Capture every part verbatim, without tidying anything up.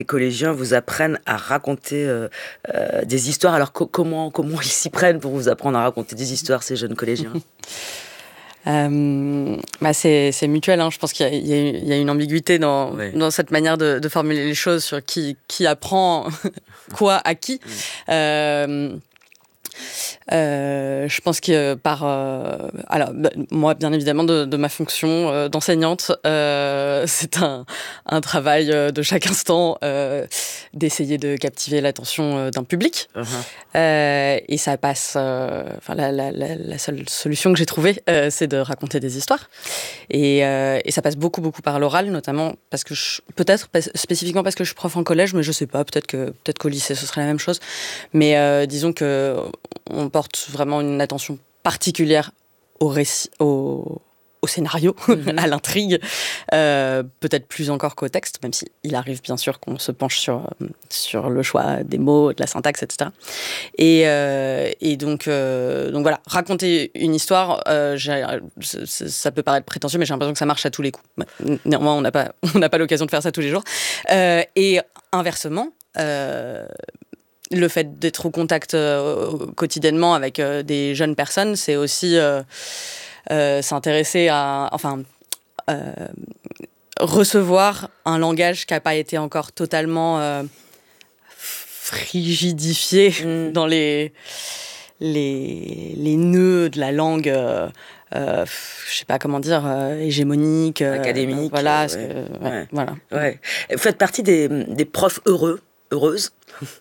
Les collégiens vous apprennent à raconter euh, euh, des histoires. Alors co- comment, comment ils s'y prennent pour vous apprendre à raconter des histoires, ces jeunes collégiens? Euh, bah c'est, c'est mutuel, hein. Je pense qu'il y a, il y a, il y a une ambiguïté dans, Ouais. dans cette manière de, de formuler les choses sur qui, qui apprend quoi à qui. Mmh. Euh, Euh, je pense que par... Euh, alors, bah, moi, bien évidemment, de, de ma fonction euh, d'enseignante, euh, c'est un, un travail de chaque instant euh, d'essayer de captiver l'attention euh, d'un public. Uh-huh. Euh, et ça passe... Enfin, euh, la, la, la, la seule solution que j'ai trouvée, euh, c'est de raconter des histoires. Et, euh, et ça passe beaucoup, beaucoup par l'oral, notamment parce que... Je, peut-être spécifiquement parce que je suis prof en collège, mais je sais pas, peut-être, que, peut-être qu'au lycée, ce serait la même chose. Mais euh, disons que... On porte vraiment une attention particulière au récit, au, au scénario, mm-hmm. à l'intrigue, euh, peut-être plus encore qu'au texte, même s'il arrive bien sûr qu'on se penche sur, sur le choix des mots, de la syntaxe, et cetera. Et, euh, et donc, euh, donc voilà, raconter une histoire, euh, j'ai, ça, ça peut paraître prétentieux, mais j'ai l'impression que ça marche à tous les coups. Néanmoins, on n'a pas, on n'a pas l'occasion de faire ça tous les jours. Euh, et inversement, euh, le fait d'être au contact euh, quotidiennement avec euh, des jeunes personnes, c'est aussi euh, euh, s'intéresser à... Enfin, euh, recevoir un langage qui n'a pas été encore totalement euh, frigidifié mmh. dans les, les, les nœuds de la langue... Euh, Euh, je sais pas comment dire, euh, hégémonique, euh, académique. Euh, voilà, ouais. que, ouais, ouais. voilà. Ouais. Vous faites partie des, des profs heureux, heureuses.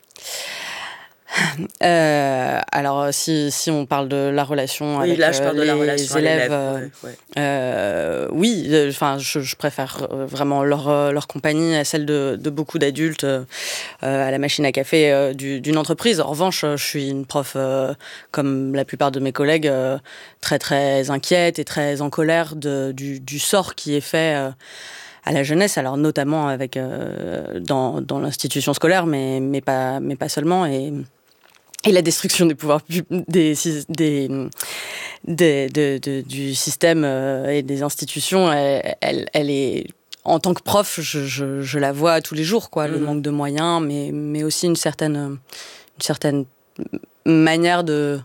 Euh, alors, si, si on parle de la relation oui, avec là, je parle les de la relation élèves, euh, ouais, ouais. Euh, oui, enfin, je, je préfère vraiment leur, leur compagnie à celle de, de beaucoup d'adultes euh, à la machine à café euh, du, d'une entreprise. En revanche, je suis une prof, euh, comme la plupart de mes collègues, euh, très, très inquiète et très en colère de, du, du sort qui est fait euh, à la jeunesse, alors notamment avec, euh, dans, dans l'institution scolaire, mais, mais, pas, mais pas seulement. Et, Et la destruction des pouvoirs des, des, des, de, de, du système et des institutions, elle, elle, elle est, en tant que prof, je, je, je la vois tous les jours, quoi, mmh. le manque de moyens, mais, mais aussi une certaine, une certaine manière de...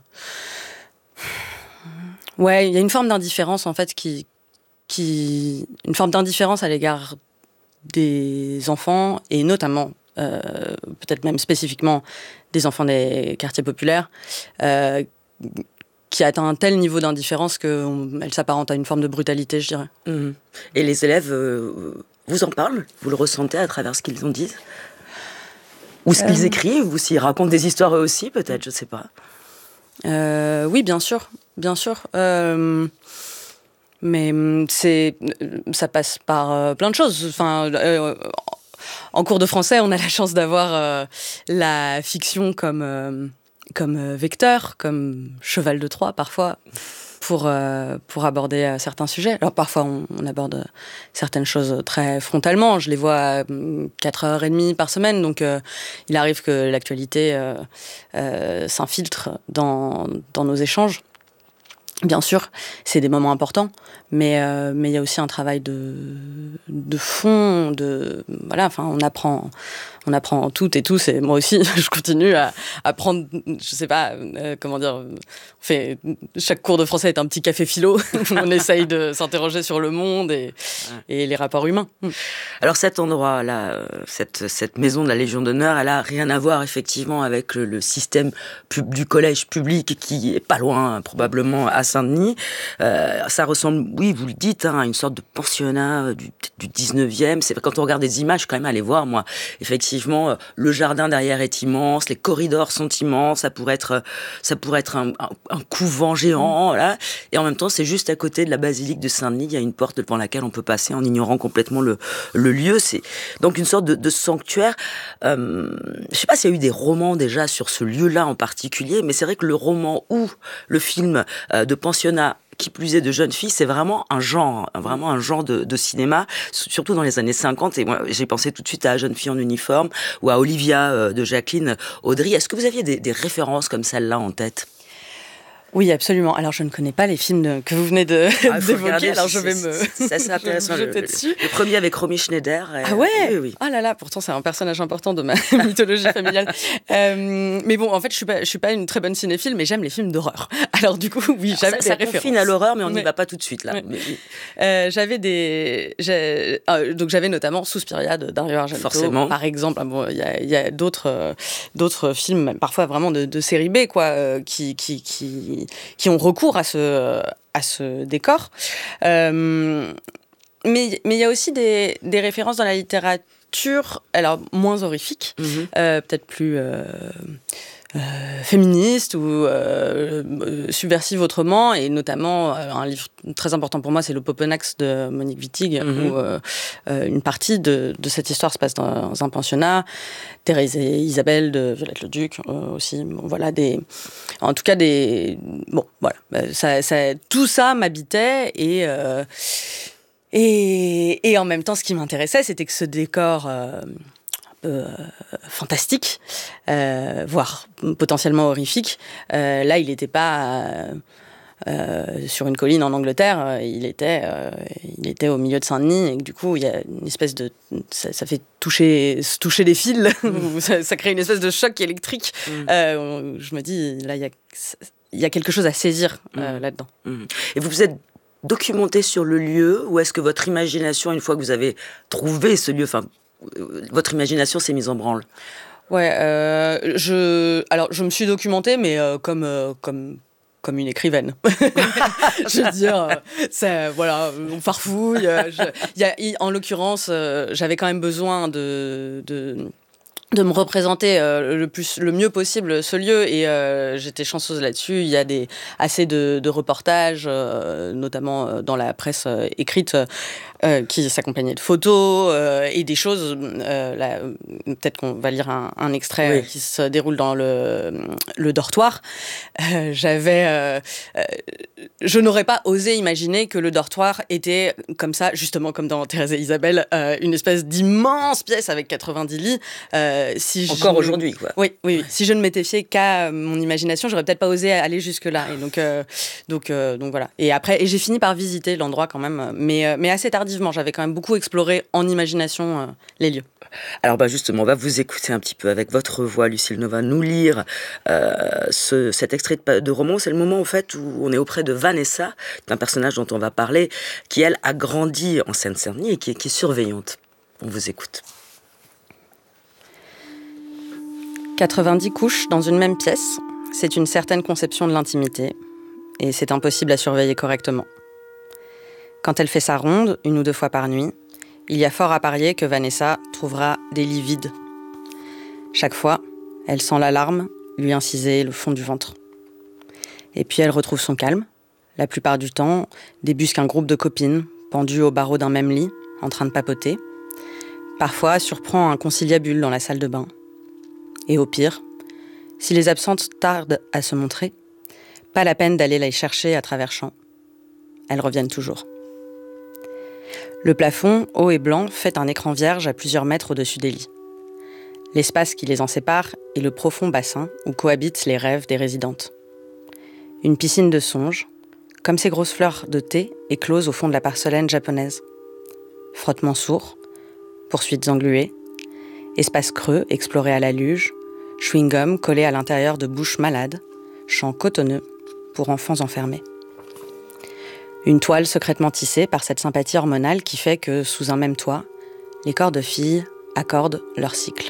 Ouais, il y a une forme d'indifférence, en fait, qui, qui... Une forme d'indifférence à l'égard des enfants, et notamment... Euh, peut-être même spécifiquement des enfants des quartiers populaires, euh, qui atteint un tel niveau d'indifférence qu'elle s'apparente à une forme de brutalité, je dirais. Mmh. Et les élèves euh, vous en parlent? Vous le ressentez à travers ce qu'ils en disent? Ou ce euh... qu'ils écrivent? Ou s'ils racontent des histoires eux aussi, peut-être, je ne sais pas. Euh, oui, bien sûr, bien sûr. Euh... Mais c'est, ça passe par euh, plein de choses. Enfin... Euh, En cours de français, on a la chance d'avoir euh, la fiction comme, euh, comme euh, vecteur, comme cheval de Troie parfois, pour, euh, pour aborder euh, certains sujets. Alors parfois, on, on aborde certaines choses très frontalement. Je les vois euh, quatre heures trente par semaine, donc euh, il arrive que l'actualité euh, euh, s'infiltre dans, dans nos échanges. Bien sûr, c'est des moments importants, mais euh, mais il y a aussi un travail de de fond, de voilà, enfin on apprend on apprend toutes et tous, et moi aussi je continue à apprendre, je sais pas euh, comment dire, on fait chaque cours de français est un petit café philo, on essaye de s'interroger sur le monde et et les rapports humains. Alors cet endroit là, cette cette maison de la Légion d'honneur, elle a rien à voir effectivement avec le, le système pub, du collège public qui est pas loin probablement à Saint-Denis. Euh, ça ressemble, oui, vous le dites, hein, à une sorte de pensionnat du, du dix-neuvième. C'est quand on regarde des images, quand même, allez voir, moi, effectivement, le jardin derrière est immense, les corridors sont immenses, ça pourrait être, ça pourrait être un, un, un couvent géant, mmh. là. Et en même temps, c'est juste à côté de la basilique de Saint-Denis, il y a une porte devant laquelle on peut passer en ignorant complètement le, le lieu. C'est donc une sorte de, de sanctuaire. Euh, je sais pas s'il y a eu des romans déjà sur ce lieu-là en particulier, mais c'est vrai que le roman ou le film euh, de pensionnat, qui plus est de jeunes filles, c'est vraiment un genre, vraiment un genre de, de cinéma, surtout dans les années cinquante. Et moi, j'ai pensé tout de suite à Jeune fille en uniforme ou à Olivia euh, de Jacqueline Audry. Est-ce que vous aviez des, des références comme celle-là en tête? Oui, absolument. Alors, je ne connais pas les films de, que vous venez de, ah, d'évoquer, alors je vais me... C'est assez intéressant. Le, dessus. le premier avec Romy Schneider. Et... Ah ouais oui, oui. Ah là là, pourtant, c'est un personnage important de ma mythologie familiale. euh, mais bon, en fait, je ne suis, suis pas une très bonne cinéphile, mais j'aime les films d'horreur. Alors du coup, oui, alors, j'avais ça, des références. Confine à l'horreur, mais on n'y va pas tout de suite, là. Ouais. Mais, oui. euh, j'avais des... J'ai... Euh, donc, j'avais notamment Suspiria de Dario Argento. Forcément. Par exemple, bon, il y a, y a d'autres, euh, d'autres films, parfois vraiment de, de série B, quoi, euh, qui, qui, qui, qui ont recours à ce, à ce décor. Euh, mais il y a aussi des, des références dans la littérature, alors moins horrifiques, mm-hmm. euh, peut-être plus euh, euh, féministes ou euh, subversives autrement, et notamment euh, un livre très important pour moi, c'est Le Poponax de Monique Wittig, mm-hmm. où euh, euh, une partie de, de cette histoire se passe dans un pensionnat. Thérèse et Isabelle de Violette le Duc euh, aussi. Bon, voilà, des, en tout cas, des. Bon, voilà. Ça, ça, tout ça m'habitait et, euh, et, et en même temps, ce qui m'intéressait, c'était que ce décor. Euh, Euh, fantastique, euh, voire potentiellement horrifique. Euh, là, il n'était pas euh, euh, sur une colline en Angleterre, il était, euh, il était au milieu de Saint-Denis, et que, du coup, il y a une espèce de... Ça, ça fait toucher, se toucher des fils, mmh. ça, ça crée une espèce de choc électrique. Mmh. Euh, je me dis, là, il y a, il y a quelque chose à saisir euh, mmh. là-dedans. Mmh. Et vous vous êtes documenté sur le lieu, ou est-ce que votre imagination, une fois que vous avez trouvé ce lieu, enfin, votre imagination s'est mise en branle? Ouais, euh, je, alors je me suis documentée, mais euh, comme, euh, comme, comme une écrivaine. Je veux dire, c'est, voilà, on farfouille. Je, y a, en l'occurrence, euh, j'avais quand même besoin de... de de me représenter euh, le plus le mieux possible ce lieu, et euh, j'étais chanceuse là-dessus. Il y a des assez de, de reportages, euh, notamment euh, dans la presse euh, écrite, euh, qui s'accompagnaient de photos euh, et des choses. Euh, là, peut-être qu'on va lire un, un extrait oui. euh, qui se déroule dans le, le dortoir. Euh, j'avais, euh, euh, je n'aurais pas osé imaginer que le dortoir était comme ça, justement comme dans Thérèse et Isabelle, euh, une espèce d'immense pièce avec quatre-vingt-dix lits. Euh, Si Encore je... aujourd'hui, quoi. Oui, oui, oui. Si je ne m'étais fiée qu'à mon imagination, j'aurais peut-être pas osé aller jusque-là. Et donc, euh, donc, euh, donc voilà. Et après, et j'ai fini par visiter l'endroit quand même, mais, euh, mais assez tardivement. J'avais quand même beaucoup exploré en imagination euh, les lieux. Alors, bah justement, on va vous écouter un petit peu avec votre voix, Lucille Nova, nous lire euh, ce, cet extrait de, de roman. C'est le moment, en fait, où on est auprès de Vanessa, d'un personnage dont on va parler, qui, elle, a grandi en Seine-Saint-Denis et qui, qui est surveillante. On vous écoute. quatre-vingt-dix couches dans une même pièce, c'est une certaine conception de l'intimité, et c'est impossible à surveiller correctement. Quand elle fait sa ronde, une ou deux fois par nuit, il y a fort à parier que Vanessa trouvera des lits vides. Chaque fois, elle sent l'alarme lui inciser le fond du ventre. Et puis elle retrouve son calme. La plupart du temps, débusque un groupe de copines, pendues au barreau d'un même lit, en train de papoter. Parfois, surprend un conciliabule dans la salle de bain. Et au pire, si les absentes tardent à se montrer, pas la peine d'aller les chercher à travers champs. Elles reviennent toujours. Le plafond, haut et blanc, fait un écran vierge à plusieurs mètres au-dessus des lits. L'espace qui les en sépare est le profond bassin où cohabitent les rêves des résidentes. Une piscine de songes, comme ces grosses fleurs de thé écloses au fond de la porcelaine japonaise. Frottements sourds, poursuites engluées, espace creux exploré à la luge, chewing-gum collé à l'intérieur de bouches malades, champs cotonneux pour enfants enfermés. Une toile secrètement tissée par cette sympathie hormonale qui fait que, sous un même toit, les corps de filles accordent leur cycle.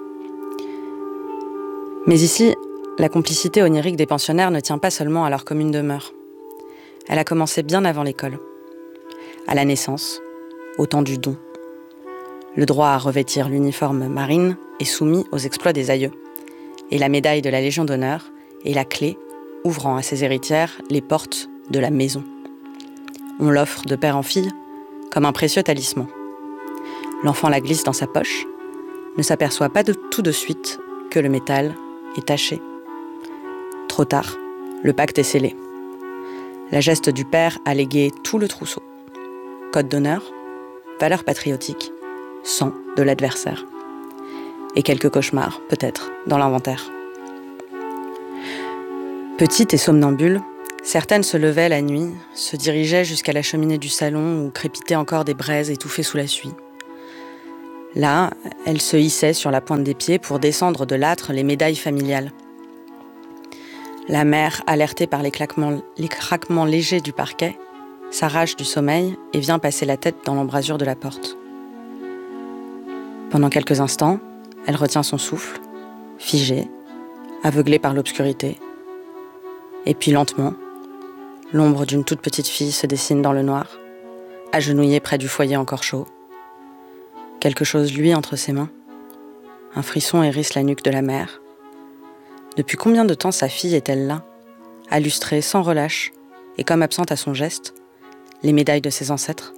Mais ici, la complicité onirique des pensionnaires ne tient pas seulement à leur commune demeure. Elle a commencé bien avant l'école. À la naissance, au temps du don. Le droit à revêtir l'uniforme marine est soumis aux exploits des aïeux. Et la médaille de la Légion d'honneur est la clé ouvrant à ses héritières les portes de la maison. On l'offre de père en fille comme un précieux talisman. L'enfant la glisse dans sa poche, ne s'aperçoit pas de tout de suite que le métal est taché. Trop tard, le pacte est scellé. La geste du père a légué tout le trousseau. Code d'honneur, valeurs patriotiques, sang de l'adversaire. Et quelques cauchemars, peut-être, dans l'inventaire. Petite et somnambule, Certaines se levaient la nuit, se dirigeaient jusqu'à la cheminée du salon où crépitaient encore des braises étouffées sous la suie. Là, elles se hissaient sur la pointe des pieds pour descendre de l'âtre les médailles familiales. La mère, alertée par les, claquements, les craquements légers du parquet, s'arrache du sommeil et vient passer la tête dans l'embrasure de la porte. Pendant quelques instants, elle retient son souffle, figée, aveuglée par l'obscurité. Et puis lentement, l'ombre d'une toute petite fille se dessine dans le noir, agenouillée près du foyer encore chaud. Quelque chose luit entre ses mains. Un frisson hérisse la nuque de la mère. Depuis combien de temps sa fille est-elle là, à lustrer sans relâche, et comme absente à son geste, les médailles de ses ancêtres?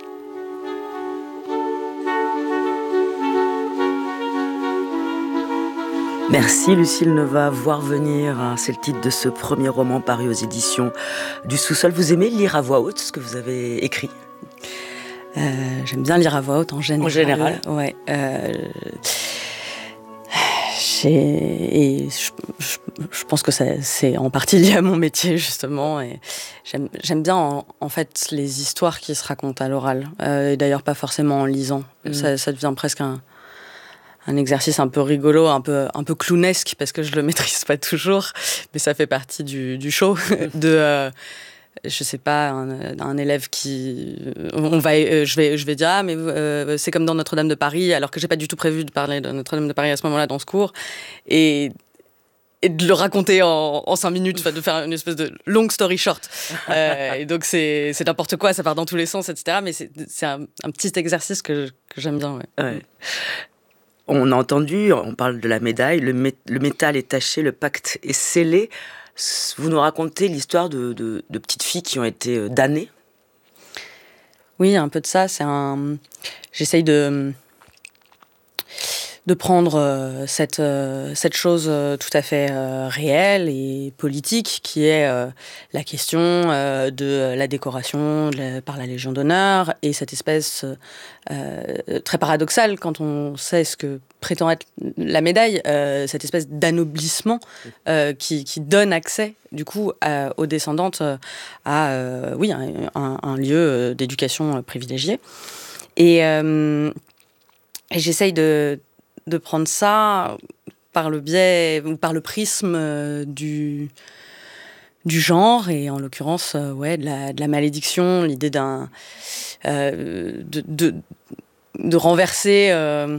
Merci Lucile Nova, Voir venir, hein, c'est le titre de ce premier roman paru aux éditions du Sous-sol. Vous aimez lire à voix haute ce que vous avez écrit? euh, J'aime bien lire à voix haute en général. En général ouais. Euh, et je, je, je pense que ça, c'est en partie lié à mon métier justement. Et j'aime, j'aime bien en, en fait les histoires qui se racontent à l'oral. Euh, et d'ailleurs pas forcément en lisant. Mmh. Ça, ça devient presque un... un exercice un peu rigolo, un peu, un peu clownesque, parce que je le maîtrise pas toujours, mais ça fait partie du, du show. de, euh, je sais pas, un, un élève qui... On va, euh, je, vais, je vais dire, ah, mais euh, c'est comme dans Notre-Dame de Paris, alors que j'ai pas du tout prévu de parler de Notre-Dame de Paris à ce moment-là dans ce cours. Et... et de le raconter en, en cinq minutes, de faire une espèce de long story short. Euh, et donc, c'est, c'est n'importe quoi, ça part dans tous les sens, et cetera. Mais c'est, c'est un, un petit exercice que, que j'aime bien. Ouais. Ouais. On a entendu, on parle de la médaille, le, mé- le métal est taché, le pacte est scellé. Vous nous racontez l'histoire de, de, de petites filles qui ont été damnées. Oui, un peu de ça. C'est un... J'essaye de... de prendre euh, cette, euh, cette chose euh, tout à fait euh, réelle et politique qui est euh, la question euh, de la décoration de la, par la Légion d'honneur et cette espèce euh, très paradoxale quand on sait ce que prétend être la médaille, euh, cette espèce d'anoblissement euh, qui, qui donne accès du coup à, aux descendantes euh, à euh, oui, un, un, un lieu d'éducation privilégié. Et, euh, et j'essaye de de prendre ça par le biais ou par le prisme euh, du, du genre et en l'occurrence euh, ouais, de, la, de la malédiction, l'idée d'un euh, de, de, de renverser euh,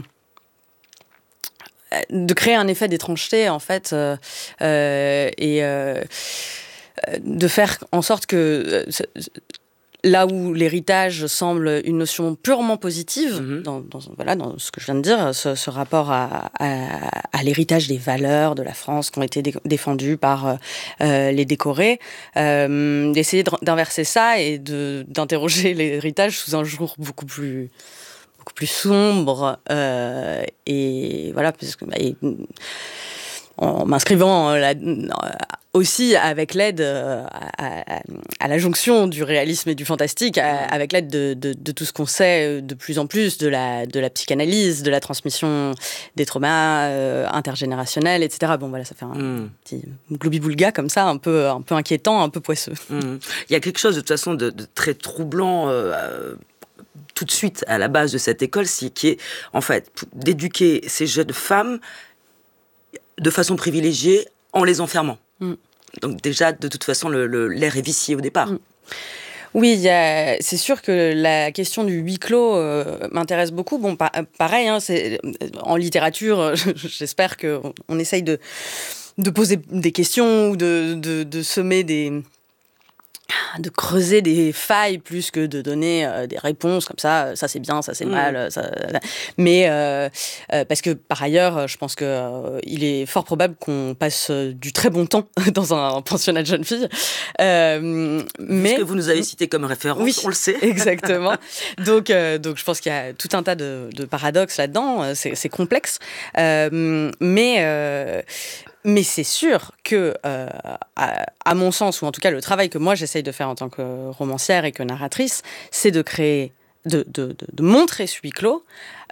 de créer un effet d'étrangeté en fait euh, euh, et euh, de faire en sorte que euh, là où l'héritage semble une notion purement positive, mmh. dans, dans, voilà, dans ce que je viens de dire, ce, ce rapport à, à, à l'héritage des valeurs de la France qui ont été dé- défendues par euh, les décorés, euh, d'essayer de, d'inverser ça et de, d'interroger l'héritage sous un jour beaucoup plus, beaucoup plus sombre. Euh, et voilà, parce que, et, en m'inscrivant là, aussi avec l'aide à, à, à la jonction du réalisme et du fantastique, à, avec l'aide de, de, de tout ce qu'on sait de plus en plus, de la, de la psychanalyse, de la transmission des traumas euh, intergénérationnels, et cetera. Bon, voilà, ça fait un mmh. petit gloubi-boulga comme ça, un peu, un peu inquiétant, un peu poisseux. Mmh. Il y a quelque chose de toute façon de, de très troublant euh, tout de suite à la base de cette école, c'est qui est en fait d'éduquer ces jeunes femmes de façon privilégiée en les enfermant. Mm. Donc déjà, de toute façon, le, le, l'air est vicié au départ. Mm. Oui, y a, c'est sûr que la question du huis clos euh, m'intéresse beaucoup. Bon, pa- pareil, hein, c'est, en littérature, j'espère qu'on on essaye de, de poser des questions ou de, de, de semer des... de creuser des failles plus que de donner euh, des réponses comme ça, ça c'est bien, ça c'est mmh. mal, ça... mais euh, euh, parce que par ailleurs, je pense que euh, il est fort probable qu'on passe du très bon temps dans un pensionnat de jeunes filles. Euh, mais que vous nous avez cité comme référence, oui, on le sait. Exactement. donc, euh, donc je pense qu'il y a tout un tas de, de paradoxes là-dedans. C'est, c'est complexe, euh, mais. Euh, Mais c'est sûr que, euh, à, à mon sens, ou en tout cas le travail que moi j'essaye de faire en tant que romancière et que narratrice, c'est de créer, de, de, de, de montrer ce huis clos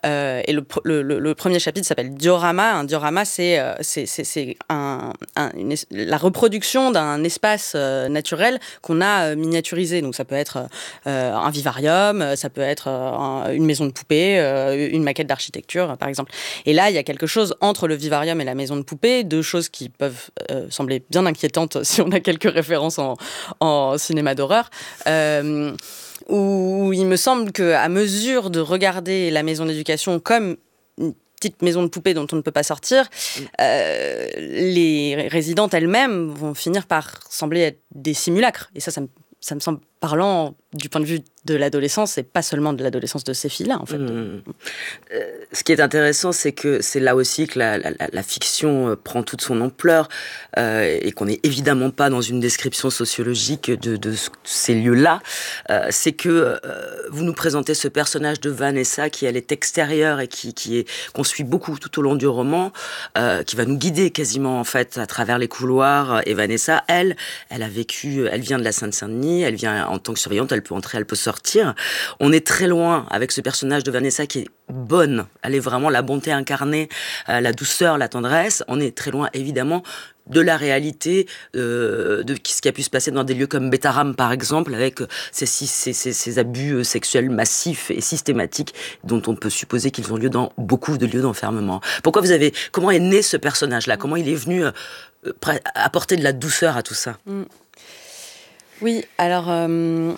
Euh, et le, le, le premier chapitre s'appelle Diorama. Un diorama, c'est, c'est, c'est, c'est un, un, une, la reproduction d'un espace euh, naturel qu'on a euh, miniaturisé. Donc ça peut être euh, un vivarium, ça peut être euh, un, une maison de poupée, euh, une maquette d'architecture, par exemple. Et là, il y a quelque chose entre le vivarium et la maison de poupée, deux choses qui peuvent euh, sembler bien inquiétantes si on a quelques références en, en cinéma d'horreur. Euh, où il me semble qu'à mesure de regarder la maison d'éducation comme une petite maison de poupée dont on ne peut pas sortir, euh, les résidentes elles-mêmes vont finir par sembler être des simulacres. Et ça, ça me, ça me semble parlant du point de vue de l'adolescence, et pas seulement de l'adolescence de ces filles-là, en fait. Mmh. Euh, ce qui est intéressant, c'est que c'est là aussi que la, la, la fiction euh, prend toute son ampleur euh, et qu'on n'est évidemment pas dans une description sociologique de, de ces lieux-là. Euh, c'est que euh, vous nous présentez ce personnage de Vanessa qui, elle, est extérieure et qui, qui est, qu'on suit beaucoup tout au long du roman, euh, qui va nous guider quasiment, en fait, à travers les couloirs. Et Vanessa, elle, elle a vécu, elle vient de la Seine-Saint-Denis, elle vient en tant que surveillante, elle peut entrer, elle peut sortir. On est très loin avec ce personnage de Vanessa qui est bonne. Elle est vraiment la bonté incarnée, euh, la douceur, la tendresse. On est très loin, évidemment, de la réalité euh, de ce qui a pu se passer dans des lieux comme Bétarame, par exemple, avec ces, ces, ces, ces abus sexuels massifs et systématiques dont on peut supposer qu'ils ont lieu dans beaucoup de lieux d'enfermement. Pourquoi vous avez... Comment est né ce personnage-là ? Comment il est venu euh, apporter de la douceur à tout ça ? mmh. Oui, alors... Euh...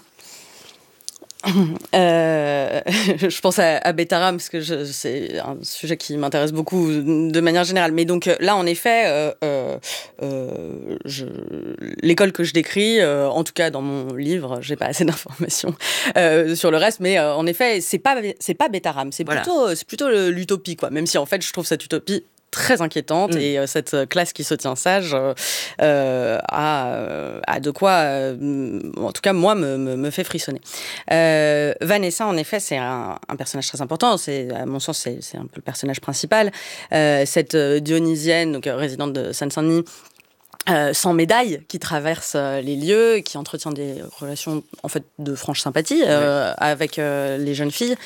Euh, je pense à, à Bétarame parce que je, c'est un sujet qui m'intéresse beaucoup de manière générale. Mais donc là, en effet, euh, euh, je, l'école que je décris, euh, en tout cas dans mon livre, j'ai pas assez d'informations euh, sur le reste, mais euh, en effet, c'est pas c'est pas Bétarame, c'est voilà. plutôt c'est plutôt l'utopie, quoi. Même si en fait, je trouve cette utopie très inquiétante mmh. et euh, cette classe qui se tient sage euh, euh, a, a de quoi, euh, en tout cas moi, me, me, me fait frissonner. Euh, Vanessa, en effet, c'est un, un personnage très important. C'est, à mon sens, c'est, c'est un peu le personnage principal. Euh, cette Dionysienne, donc euh, résidente de Seine-Saint-Denis, Euh, sans médaille, qui traverse euh, les lieux, qui entretient des relations en fait de franche sympathie euh, ouais. avec euh, les jeunes filles.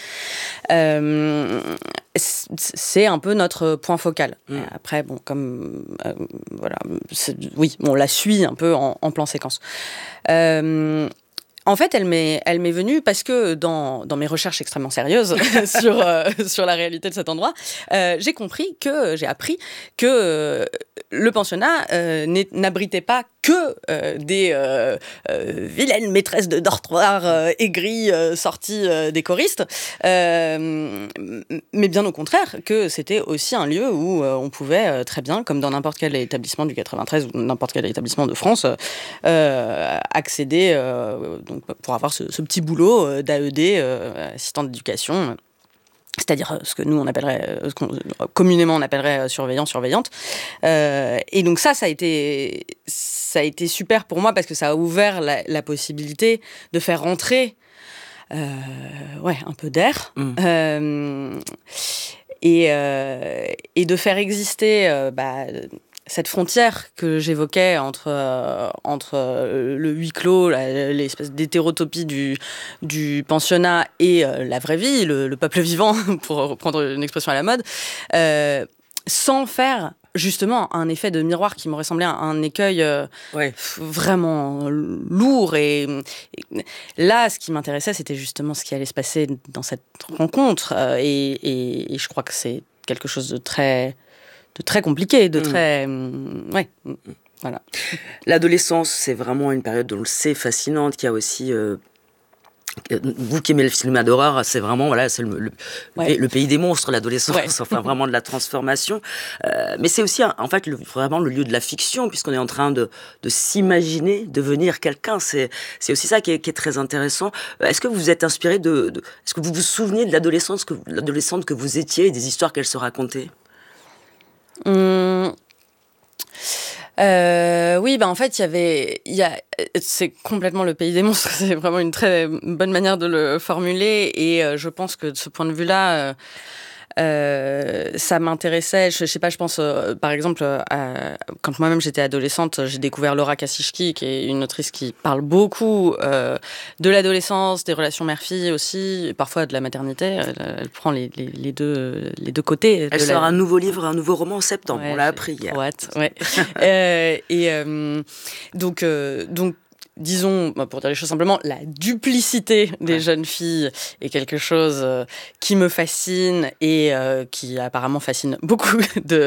Euh, c'est un peu notre point focal. Mm. Après, bon, comme euh, voilà, oui, on la suit un peu en, en plan séquence. Euh, En fait, elle m'est, elle m'est venue parce que dans, dans mes recherches extrêmement sérieuses sur, euh, sur la réalité de cet endroit, euh, j'ai compris que, j'ai appris que euh, le pensionnat euh, n'abritait pas que euh, des euh, euh, vilaines maîtresses de dortoir euh, aigries euh, sorties euh, des choristes, euh, mais bien au contraire, que c'était aussi un lieu où euh, on pouvait euh, très bien, comme dans n'importe quel établissement du quatre-vingt-treize ou n'importe quel établissement de France, euh, accéder euh, donc, pour avoir ce, ce petit boulot d'A E D, euh, assistant d'éducation, c'est-à-dire ce que nous on appellerait, ce qu'on, communément on appellerait surveillant, surveillante. Euh, et donc ça, ça a été, ça a été super pour moi parce que ça a ouvert la, la possibilité de faire rentrer, euh, ouais, un peu d'air. Mmh. Euh, et, euh, et de faire exister, euh, bah, cette frontière que j'évoquais entre, euh, entre euh, le huis clos, la, l'espèce d'hétérotopie du, du pensionnat et euh, la vraie vie, le, le peuple vivant, pour reprendre une expression à la mode, euh, sans faire justement un effet de miroir qui m'aurait semblé un, un écueil euh, ouais. vraiment lourd. Et, et là, ce qui m'intéressait, c'était justement ce qui allait se passer dans cette rencontre. Euh, et, et, et je crois que c'est quelque chose de très... de très compliqué, de très... Mmh. Ouais, voilà. L'adolescence, c'est vraiment une période, on le sait, fascinante, qui a aussi... Euh, vous qui aimez le cinéma d'horreur, c'est vraiment, voilà, c'est le, le, ouais. le pays des monstres, l'adolescence, ouais. enfin vraiment de la transformation. Euh, mais c'est aussi, en fait, le, vraiment le lieu de la fiction, puisqu'on est en train de, de s'imaginer devenir quelqu'un. C'est, c'est aussi ça qui est, qui est très intéressant. Est-ce que vous vous êtes inspiré de, de... Est-ce que vous vous souvenez de l'adolescence que, l'adolescente que vous étiez et des histoires qu'elle se racontait ? Mmh. Euh, oui, bah en fait, il y avait, il y a, c'est complètement le pays des monstres. C'est vraiment une très bonne manière de le formuler, et euh, je pense que de ce point de vue-là, euh, euh, ça m'intéressait. Je, je sais pas, je pense, euh, par exemple, à, quand moi-même j'étais adolescente, j'ai découvert Laura Kasischki, qui est une autrice qui parle beaucoup euh, de l'adolescence, des relations mère-fille aussi, et parfois de la maternité. Elle, elle prend les, les, les, deux, les deux côtés. Elle de sort la... un nouveau livre, un nouveau roman en septembre, ouais, on l'a appris hier. Hâte, ouais. euh, et euh, donc, euh, donc, disons, pour dire les choses simplement, la duplicité des ouais. jeunes filles est quelque chose qui me fascine et euh, qui apparemment fascine beaucoup de